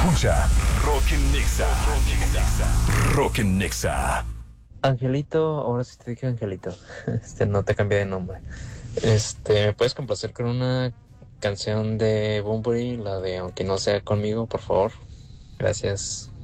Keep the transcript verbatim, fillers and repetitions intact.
escucha Rockin' Nexa. Rockin' Nexa. Angelito, ahora sí te dije Angelito. Este, no te cambié de nombre. Este, ¿me puedes complacer con una canción de Bunbury, la de Aunque no sea conmigo, por favor? Gracias.